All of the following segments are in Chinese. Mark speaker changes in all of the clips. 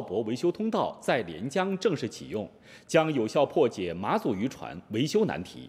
Speaker 1: 泊维修通道在连江正式启用，将有效破解马祖渔船维修难题。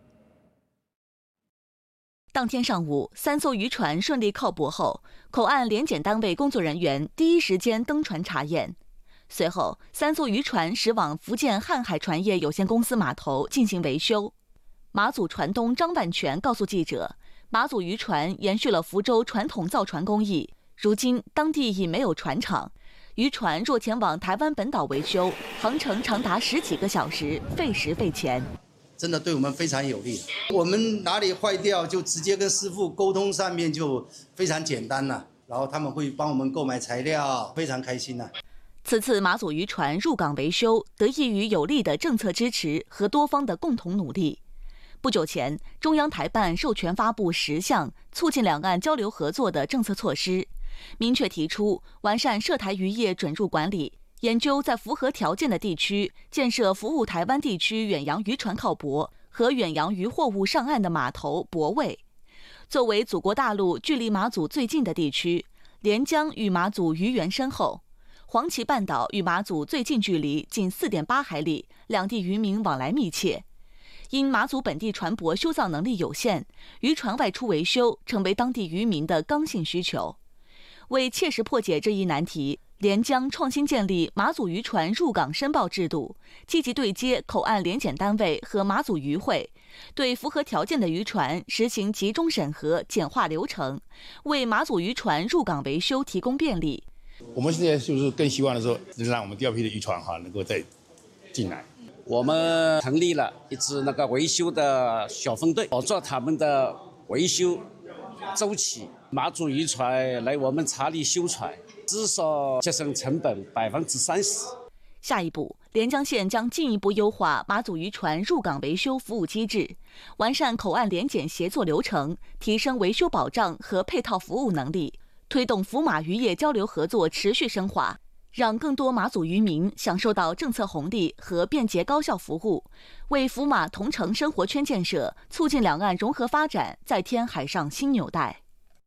Speaker 2: 当天上午，3艘渔船顺利靠泊后，口岸联检单位工作人员第一时间登船查验。随后，3艘渔船驶往福建瀚海船业有限公司码头进行维修。马祖船东张万全告诉记者，马祖渔船延续了福州传统造船工艺，如今当地已没有船厂，渔船若前往台湾本岛维修，航程长达10几个小时，费时费钱。
Speaker 3: 真的对我们非常有利。我们哪里坏掉，就直接跟师傅沟通，上面就非常简单了。然后他们会帮我们购买材料，非常开心呐。
Speaker 2: 此次马祖渔船入港维修，得益于有力的政策支持和多方的共同努力。不久前，中央台办授权发布10项促进两岸交流合作的政策措施，明确提出完善涉台渔业准入管理，研究在符合条件的地区建设服务台湾地区远洋渔船靠泊和远洋渔货物上岸的码头泊位。作为祖国大陆距离马祖最近的地区，连江与马祖渔源深厚，黄岐半岛与马祖最近距离近4.8海里，两地渔民往来密切。因马祖本地船舶修造能力有限，渔船外出维修成为当地渔民的刚性需求。为切实破解这一难题，连江创新建立马祖渔船入港申报制度，积极对接口岸联检单位和马祖渔会，对符合条件的渔船实行集中审核，简化流程，为马祖渔船入港维修提供便利。
Speaker 4: 我们现在就是更希望的说，让我们第2批的渔船能够再进来。
Speaker 5: 我们成立了一支维修的小分队，保障他们的维修周期。马祖渔船来我们查理修船，至少节省成本30%。
Speaker 2: 下一步，连江县将进一步优化马祖渔船入港维修服务机制，完善口岸联检协作流程，提升维修保障和配套服务能力，推动福马渔业交流合作持续深化，让更多马祖渔民享受到政策红利和便捷高效服务，为福马同城生活圈建设、促进两岸融合发展再添海上新纽带。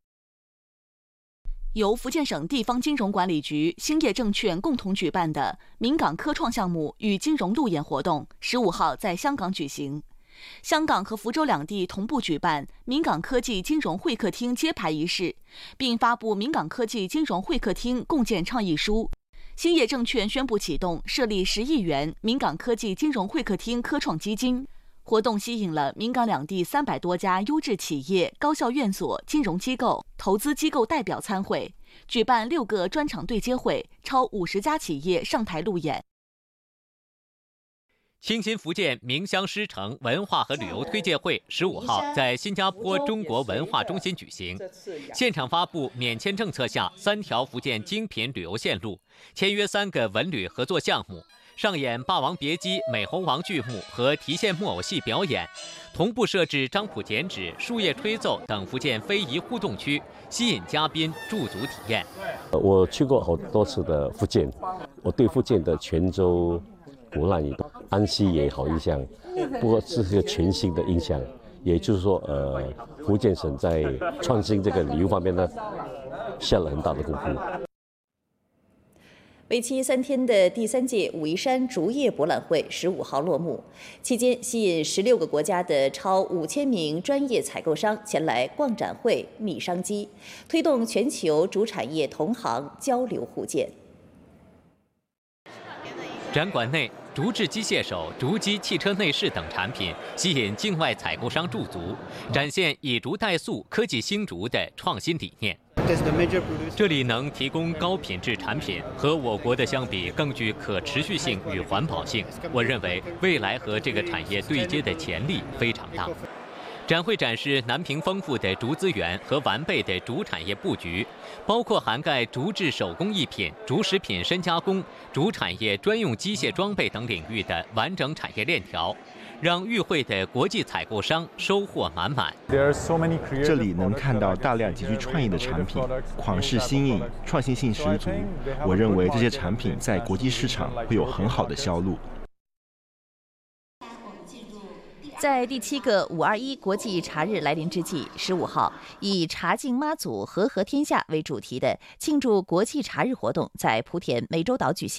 Speaker 2: 由福建省地方金融管理局、兴业证券共同举办的闽港科创项目与金融路演活动15号在香港举行。香港和福州两地同步举办闽港科技金融会客厅揭牌仪式，并发布闽港科技金融会客厅共建倡议书。兴业证券宣布启动设立10亿元闽港科技金融会客厅科创基金。活动吸引了闽港两地300多家优质企业、高校院所、金融机构、投资机构代表参会，举办6个专场对接会，超50家企业上台路演。
Speaker 6: 清新福建明香狮城文化和旅游推介会15号在新加坡中国文化中心举行，现场发布免签政策下3条福建精品旅游线路，签约3个文旅合作项目，上演《霸王别姬》美猴王剧目和提线木偶戏表演，同步设置张谱剪纸、树叶吹奏等福建非遗互动区，吸引嘉宾驻足体验。
Speaker 7: 我去过好多次的福建，我对福建的泉州、鼓浪屿、安溪也好印象，不过是一个全新的印象。也就是说，福建省在创新这个旅游方面呢，下了很大的功夫。
Speaker 8: 为期3天的第3届武夷山竹叶博览会15号落幕，期间吸引16个国家的超5000名专业采购商前来逛展会、觅商机，推动全球竹产业同行交流互鉴。
Speaker 6: 展馆内，竹制机械手、竹机汽车内饰等产品吸引境外采购商驻足，展现以竹代塑、科技兴竹的创新理念。这里能提供高品质产品，和我国的相比更具可持续性与环保性。我认为未来和这个产业对接的潜力非常大。展会展示南平丰富的竹资源和完备的竹产业布局，包括涵盖竹制手工艺品、竹食品深加工、竹产业专用机械装备等领域的完整产业链条，让与会的国际采购商收获满满。
Speaker 9: 这里能看到大量极具创意的产品，款式新颖，创新性十足。我认为这些产品在国际市场会有很好的销路。
Speaker 8: 在第7个521国际茶日来临之际，15号以“茶敬妈祖，和合天下”为主题的庆祝国际茶日活动在莆田湄洲岛举行。